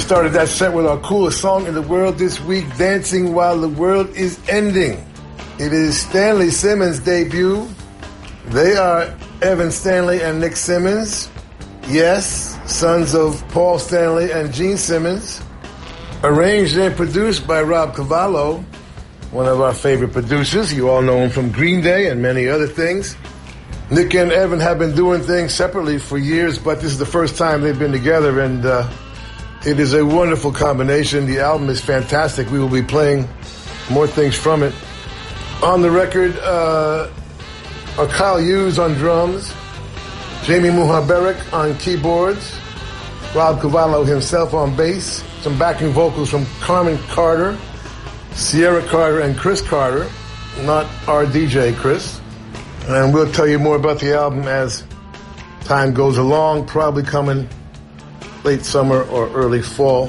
started that set with our coolest song in the world this week, Dancing While the World is Ending. It is Stanley Simmons' debut. They are Evan Stanley and Nick Simmons. Yes, sons of Paul Stanley and Gene Simmons. Arranged and produced by Rob Cavallo, one of our favorite producers. You all know him from Green Day and many other things. Nick and Evan have been doing things separately for years, but this is the first time they've been together, and it is a wonderful combination. The album is fantastic. We will be playing more things from it. On the record are Kyle Hughes on drums, Jamie Muhaberek on keyboards, Rob Cavallo himself on bass, some backing vocals from Carmen Carter, Sierra Carter, and Chris Carter, not our DJ Chris. And we'll tell you more about the album as time goes along, probably coming late summer or early fall.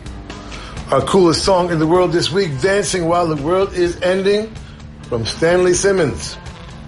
Our coolest song in the world this week, Dancing While the World is Ending, from Stanley Simmons.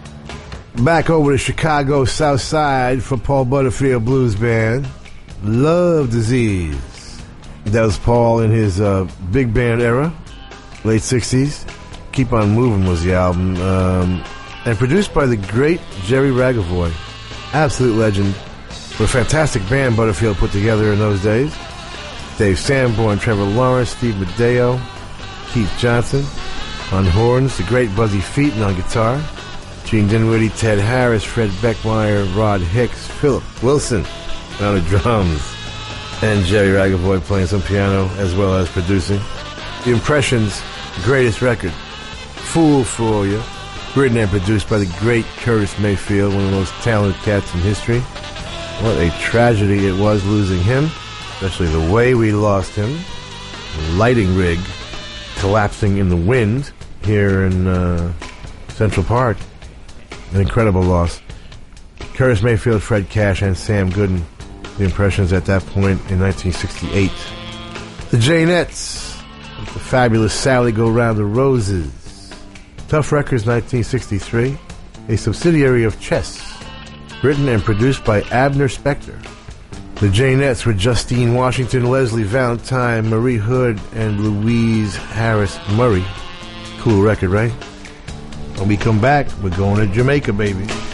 Back over to Chicago South Side for Paul Butterfield Blues Band, Love Disease. That was Paul in his big band era, late 60s. Keep On Moving was the album. And produced by the great Jerry Ragavoy. Absolute legend. What a fantastic band Butterfield put together in those days. Dave Sanborn, Trevor Lawrence, Steve Madeo, Keith Johnson on horns, the great Buzzy Featon on guitar, Gene Dinwiddie, Ted Harris, Fred Beckmeyer, Rod Hicks, Philip Wilson on the drums, and Jerry Ragavoy playing some piano as well as producing. The Impressions' greatest record, Fool for You, written and produced by the great Curtis Mayfield, one of the most talented cats in history. What a tragedy it was losing him, especially the way we lost him. The lighting rig collapsing in the wind here in Central Park. An incredible loss. Curtis Mayfield, Fred Cash, and Sam Gooden, the Impressions at that point in 1968. The Janettes, the fabulous Sally Go Round the Roses. Tough Records, 1963, a subsidiary of Chess, written and produced by Abner Spector. The Janettes were Justine Washington, Leslie Valentine, Marie Hood, and Louise Harris Murray. Cool record, right? When we come back, we're going to Jamaica, baby.